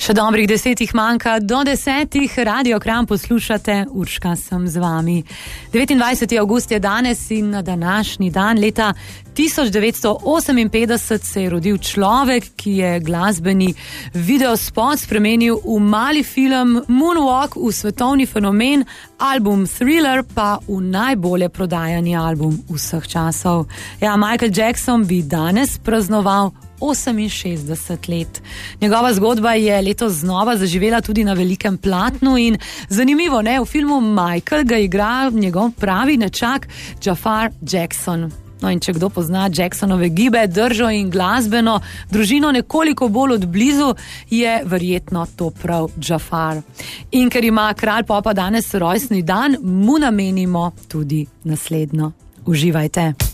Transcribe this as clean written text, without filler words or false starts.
Še dobrih 10 manjka do 10. Radio Kranj poslušate, Urška sem z vami. 29. avgust je danes in na današnji dan leta 1958 se je rodil človek, ki je glasbeni videospot spremenil v mali film Moonwalk v svetovni fenomen, album Thriller pa v najbolje prodajani album vseh časov. Ja, Michael Jackson bi danes praznoval 68 let. Njegova zgodba je letos znova zaživela tudi na velikem platnu in zanimivo, ne, v filmu Michael ga igra njegov pravi nečak Jafar Jackson. No, in če kdo pozna Jacksonove gibe, držo in glasbeno družino nekoliko bolj od blizu, je verjetno to prav Jafar. In ker ima kralj popa danes rojstni dan, mu namenimo tudi naslednjo. Uživajte.